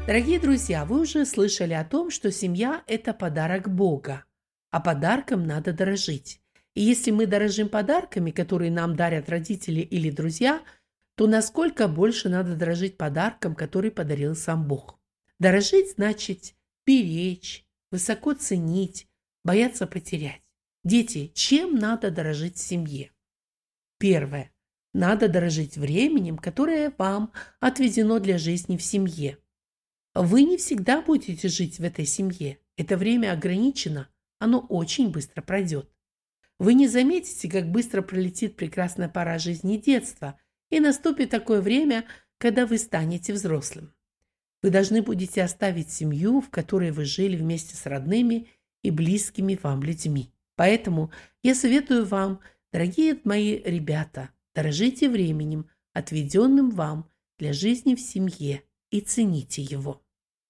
Дорогие друзья, вы уже слышали о том, что семья – это подарок Бога, а подарком надо дорожить. И если мы дорожим подарками, которые нам дарят родители или друзья, то насколько больше надо дорожить подарком, который подарил сам Бог. Дорожить значит беречь, высоко ценить, бояться потерять. Дети, чем надо дорожить в семье? Первое. Надо дорожить временем, которое вам отведено для жизни в семье. Вы не всегда будете жить в этой семье. Это время ограничено, оно очень быстро пройдет. Вы не заметите, как быстро пролетит прекрасная пора жизни детства, и наступит такое время, когда вы станете взрослым. Вы должны будете оставить семью, в которой вы жили вместе с родными и близкими вам людьми. Поэтому я советую вам, дорогие мои ребята, дорожите временем, отведенным вам для жизни в семье, и цените его.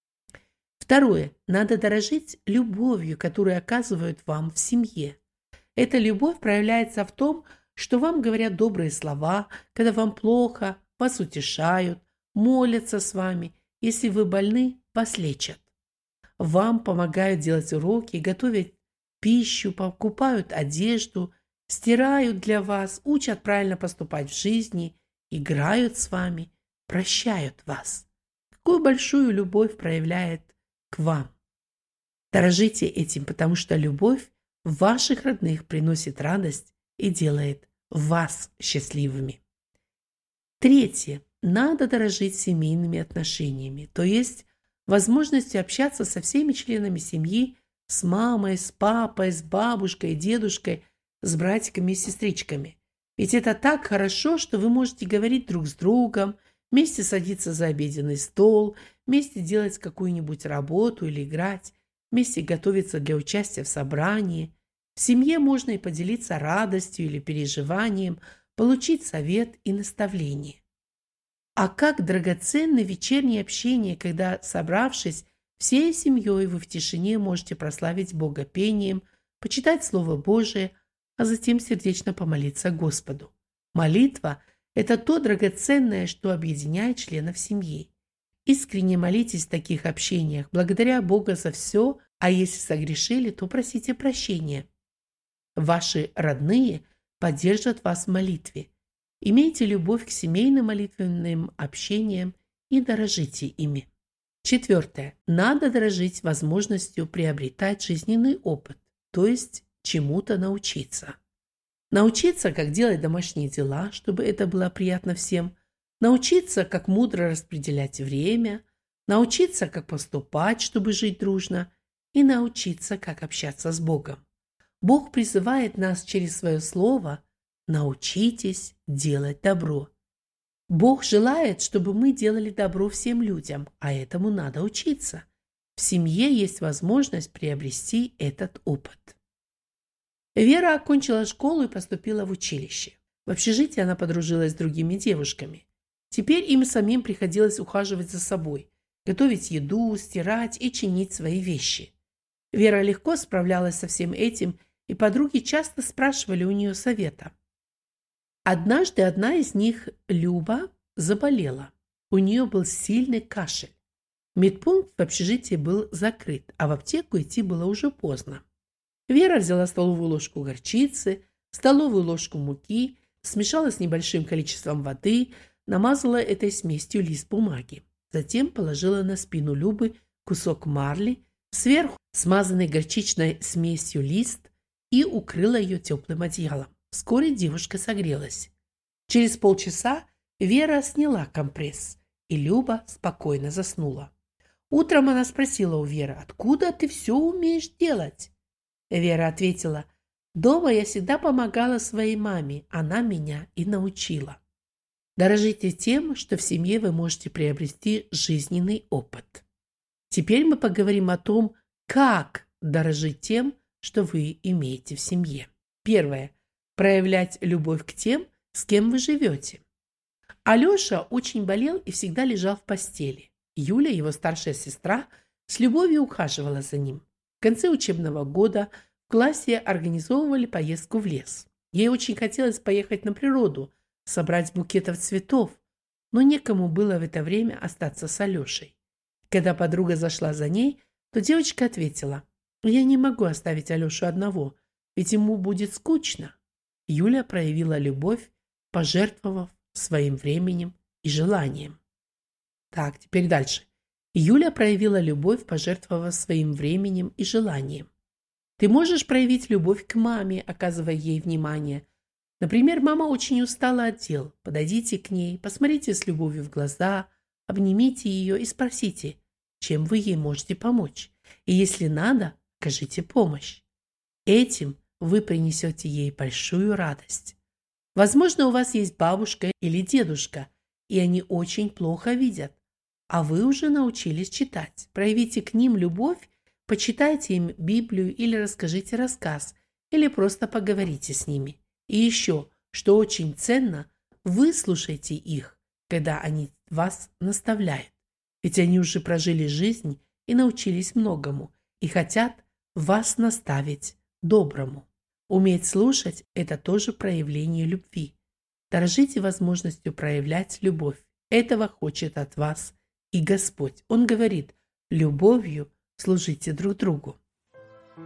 Второе. Надо дорожить любовью, которую оказывают вам в семье. Эта любовь проявляется в том, что вам говорят добрые слова, когда вам плохо, вас утешают, молятся с вами. Если вы больны, вас лечат. Вам помогают делать уроки, готовят пищу, покупают одежду, стирают для вас, учат правильно поступать в жизни, играют с вами, прощают вас. Какую большую любовь проявляет к вам. Дорожите этим, потому что любовь ваших родных приносит радость и делает вас счастливыми. Третье. Надо дорожить семейными отношениями, то есть возможностью общаться со всеми членами семьи, с мамой, с папой, с бабушкой, дедушкой, с братиками и сестричками. Ведь это так хорошо, что вы можете говорить друг с другом, вместе садиться за обеденный стол, вместе делать какую-нибудь работу или играть, вместе готовиться для участия в собрании. В семье можно и поделиться радостью или переживанием, получить совет и наставление. А как драгоценно вечернее общение, когда, собравшись всей семьей, вы в тишине можете прославить Бога пением, почитать Слово Божие, а затем сердечно помолиться Господу. Молитва – это то драгоценное, что объединяет членов семьи. Искренне молитесь в таких общениях, благодаря Бога за все, а если согрешили, то просите прощения. Ваши родные поддержат вас в молитве. Имейте любовь к семейным молитвенным общениям и дорожите ими. Четвертое. Надо дорожить возможностью приобретать жизненный опыт, то есть чему-то научиться. Научиться, как делать домашние дела, чтобы это было приятно всем. Научиться, как мудро распределять время. Научиться, как поступать, чтобы жить дружно. И научиться, как общаться с Богом. Бог призывает нас через свое слово: научитесь делать добро. Бог желает, чтобы мы делали добро всем людям, а этому надо учиться. В семье есть возможность приобрести этот опыт. Вера окончила школу и поступила в училище. В общежитии она подружилась с другими девушками. Теперь им самим приходилось ухаживать за собой, готовить еду, стирать и чинить свои вещи. Вера легко справлялась со всем этим, и подруги часто спрашивали у нее совета. Однажды одна из них, Люба, заболела. У нее был сильный кашель. Медпункт в общежитии был закрыт, а в аптеку идти было уже поздно. Вера взяла столовую ложку горчицы, столовую ложку муки, смешала с небольшим количеством воды, намазала этой смесью лист бумаги. Затем положила на спину Любы кусок марли, сверху смазанный горчичной смесью лист и укрыла ее теплым одеялом. Вскоре девушка согрелась. Через полчаса Вера сняла компресс, и Люба спокойно заснула. Утром она спросила у Веры: «Откуда ты все умеешь делать?» Вера ответила: «Дома я всегда помогала своей маме, она меня и научила». Дорожите тем, что в семье вы можете приобрести жизненный опыт. Теперь мы поговорим о том, как дорожить тем, что вы имеете в семье. Первое. Проявлять любовь к тем, с кем вы живете. Алеша очень болел и всегда лежал в постели. Юля, его старшая сестра, с любовью ухаживала за ним. В конце учебного года в классе организовывали поездку в лес. Ей очень хотелось поехать на природу, собрать букетов цветов, но некому было в это время остаться с Алешей. Когда подруга зашла за ней, то девочка ответила: «Я не могу оставить Алешу одного, ведь ему будет скучно». Юля проявила любовь, пожертвовав своим временем и желанием. Так, теперь дальше. Юля проявила любовь, пожертвовав своим временем и желанием. Ты можешь проявить любовь к маме, оказывая ей внимание. Например, мама очень устала от дел. Подойдите к ней, посмотрите с любовью в глаза, обнимите ее и спросите, чем вы ей можете помочь. И если надо, окажите помощь. Этим вы принесете ей большую радость. Возможно, у вас есть бабушка или дедушка, и они очень плохо видят, а вы уже научились читать. Проявите к ним любовь, почитайте им Библию или расскажите рассказ, или просто поговорите с ними. И еще, что очень ценно, выслушайте их, когда они вас наставляют. Ведь они уже прожили жизнь и научились многому, и хотят вас наставить доброму. Уметь слушать – это тоже проявление любви. Дорожите возможностью проявлять любовь. Этого хочет от вас и Господь. Он говорит: любовью служите друг другу.